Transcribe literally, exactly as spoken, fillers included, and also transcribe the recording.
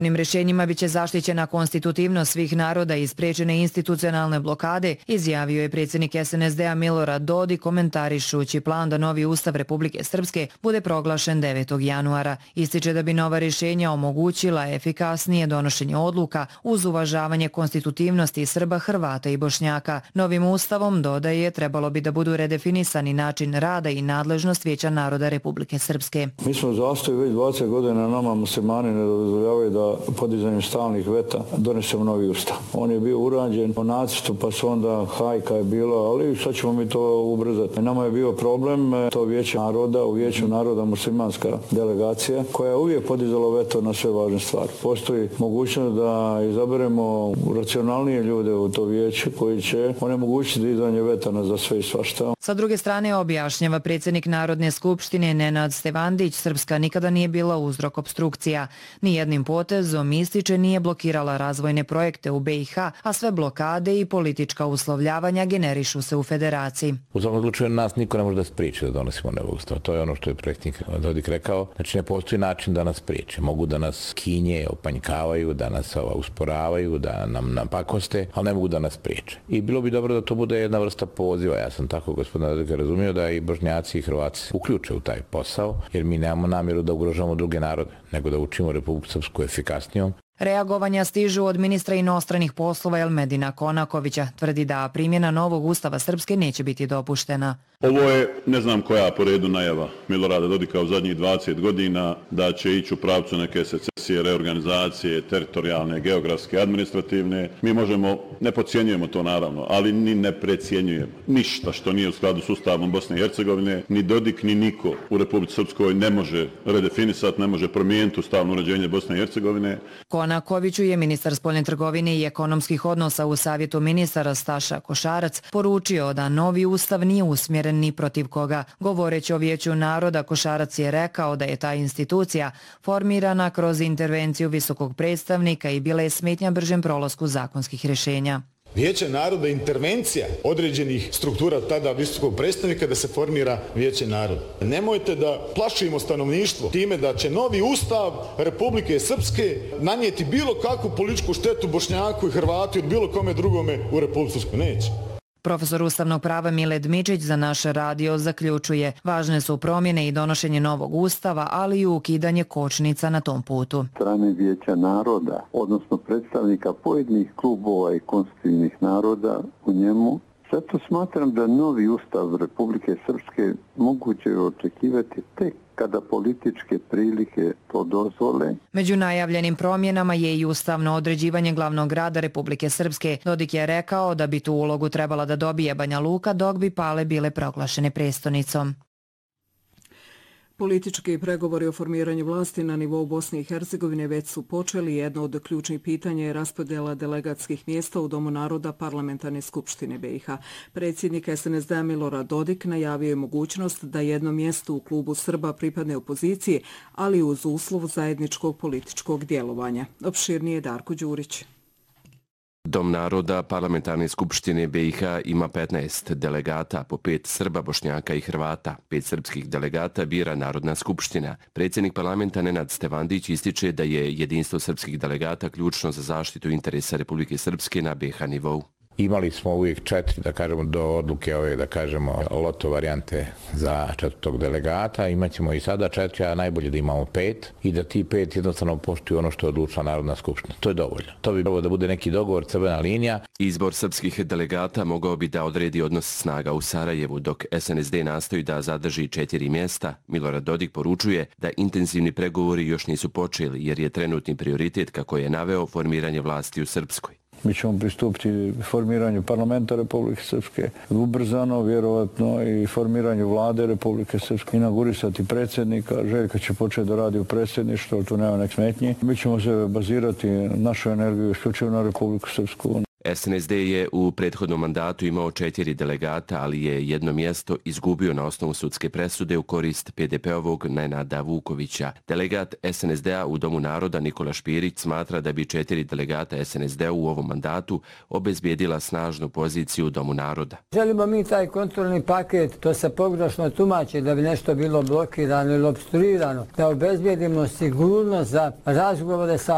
Ovim rješenjima biće zaštićena konstitutivnost svih naroda i spriječene institucionalne blokade, izjavio je predsjednik S N S D-a Milorad Dodik komentarišući plan da novi Ustav Republike Srpske bude proglašen devetog januara. Ističe da bi nova rješenja omogućila efikasnije donošenje odluka uz uvažavanje konstitutivnosti Srba, Hrvata i Bošnjaka. Novim Ustavom, dodaje, trebalo bi da budu redefinisani način rada i nadležnost Vijeća naroda Republike Srpske. Mi smo zastoji već dvadeset godina, nama muslimani ne dozvoljavaju da podizanjem stalnih veta donesemo novi ustav. On je bio urađen po nacrtu, pa su onda hajka je bilo, ali sad ćemo mi to ubrzati. Nama je bio problem to Vijeće naroda, u Vijeću naroda muslimanska delegacija, koja je uvijek podizala veto na sve važne stvari. Postoji mogućnost da izaberemo racionalnije ljude u to vijeće koji će onemogućiti dizanje veta za sve i svašta. Sa druge strane objašnjava predsjednik Narodne skupštine Nenad Stevandić, Srpska nikada nije bila uzrok opstrukcija. Nijednim potezom, ističe, nije blokirala razvojne projekte u B i H, a sve blokade i politička uslovljavanja generišu se u federaciji. U svakom slučaju nas niko ne može da spriječi da donosimo novi ustav. To je ono što je predsjednik Dodik rekao. Znači ne postoji način da nas spriječe. Mogu da nas kinje, opanjkavaju, da nas ova, usporavaju, da nam napakoste, ali ne mogu da nas spriječe. I bilo bi dobro da to bude jedna vrsta poziva. Ja sam tako gospodina Dodika razumio da i Bošnjaci i Hrvati uključe u taj posao, jer mi nemamo namjeru da ugrožavamo druge narode, nego da učimo Republiku Srpsku efikasnijom. Reagovanja stižu od ministra inostranih poslova Elmedina Konakovića. Tvrdi da primjena novog Ustava Srpske neće biti dopuštena. Ovo je, ne znam koja po redu najava Milorada Dodika u zadnjih dvadeset godina da će ići u pravcu neke secesije, reorganizacije, teritorijalne, geografske, administrativne. Mi možemo, ne podcjenjujemo to naravno, ali ni ne precijenjujemo. Ništa što nije u skladu s Ustavom Bosne i Hercegovine, ni Dodik, ni niko u Republici Srpskoj ne može redefinisati, ne može promijeniti ustavno uređenje Bosne i Hercegovine. Konakoviću je ministar spoljne trgovine i ekonomskih odnosa u Savjetu ministara Staša Košarac poručio da novi ustav nije usmjeren ni protiv koga. Govoreći o Vijeću naroda, Košarac je rekao da je ta institucija formirana kroz intervenciju visokog predstavnika i bila je smetnja bržem prolasku zakonskih rješenja. Vijeće naroda je intervencija određenih struktura tada visokog predstavnika da se formira Vijeće naroda. Nemojte da plašimo stanovništvo time da će novi ustav Republike Srpske nanijeti bilo kakvu političku štetu Bošnjaku i Hrvatu od bilo kome drugome u Republici Srpskoj. Neće. Profesor ustavnog prava Miled Mičić za naš radio zaključuje: važne su promjene i donošenje novog ustava, ali i ukidanje kočnica na tom putu. Strane Vijeća naroda, odnosno predstavnika pojedinih klubova i konstitutivnih naroda u njemu, zato smatram da novi ustav Republike Srpske moguće je očekivati tek kada političke prilike to dozvole. Među najavljenim promjenama je i ustavno određivanje glavnog grada Republike Srpske. Dodik je rekao da bi tu ulogu trebala da dobije Banja Luka, dok bi Pale bile proglašene prestonicom. Politički pregovori o formiranju vlasti na nivou Bosne i Hercegovine već su počeli. Jedno od ključnih pitanja je raspodjela delegatskih mjesta u Domu naroda Parlamentarne skupštine B i H. Predsjednik S N S D-a Milorad Dodik najavio je mogućnost da jedno mjesto u klubu Srba pripadne opoziciji, ali uz uslov zajedničkog političkog djelovanja. Opširnije Darko Đurić. Dom naroda Parlamentarne skupštine B i H ima petnaest delegata, po pet Srba, Bošnjaka i Hrvata. Pet srpskih delegata bira Narodna skupština. Predsjednik parlamenta Nenad Stevandić ističe da je jedinstvo srpskih delegata ključno za zaštitu interesa Republike Srpske na B H nivou. Imali smo uvijek četiri, da kažemo, do odluke ove, da kažemo, loto varijante za četvrtog delegata. Imaćemo i sada četiri, a najbolje da imamo pet i da ti pet jednostavno poštuju ono što je odlučila Narodna skupština. To je dovoljno. To bi trebalo da bude neki dogovor, crvena linija. Izbor srpskih delegata mogao bi da odredi odnos snaga u Sarajevu, dok S N S D nastoji da zadrži četiri mjesta. Milorad Dodik poručuje da intenzivni pregovori još nisu počeli, jer je trenutni prioritet, kako je naveo, formiranje vlasti u Srpskoj. Mi ćemo pristupiti formiranju parlamenta Republike Srpske, ubrzano, vjerovatno, i formiranju vlade Republike Srpske, inaugurisati predsjednika. Željka će početi da radi u predsjedništvu, tu nema nek smetnji. Mi ćemo se bazirati našu energiju isključivo na Republiku Srpsku. S N S D je u prethodnom mandatu imao četiri delegata, ali je jedno mjesto izgubio na osnovu sudske presude u korist P D P-ovog Nenada Vukovića. Delegat S N S D-a u Domu naroda Nikola Špirić smatra da bi četiri delegata S N S D-a u ovom mandatu obezbijedila snažnu poziciju u Domu naroda. Želimo mi taj kontrolni paket, to se pogrešno tumači da bi nešto bilo blokirano ili obstruirano, da obezbijedimo sigurnost za razgovore sa